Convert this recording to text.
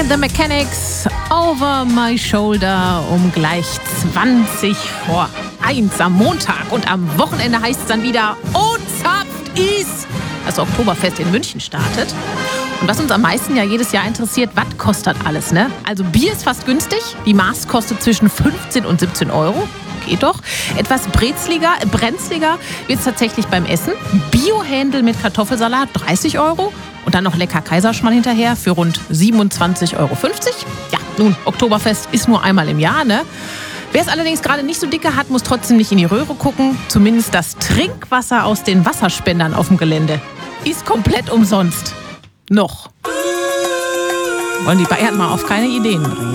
The Mechanics, Over My Shoulder, um gleich 20 vor 1 am Montag. Und am Wochenende heißt es dann wieder Ozapft is. Das Oktoberfest in München startet. Und was uns am meisten ja jedes Jahr interessiert, was kostet alles, ne? Also Bier ist fast günstig. Die Maß kostet zwischen 15 und 17 Euro. Geht doch. Etwas brenzliger wird es tatsächlich beim Essen. Biohändel mit Kartoffelsalat 30 Euro. Und dann noch lecker Kaiserschmarrn hinterher für rund 27,50 Euro. Ja, nun, Oktoberfest ist nur einmal im Jahr, ne? Wer es allerdings gerade nicht so dicke hat, muss trotzdem nicht in die Röhre gucken. Zumindest das Trinkwasser aus den Wasserspendern auf dem Gelände ist komplett umsonst. Noch. Wollen die Bayern mal auf keine Ideen bringen.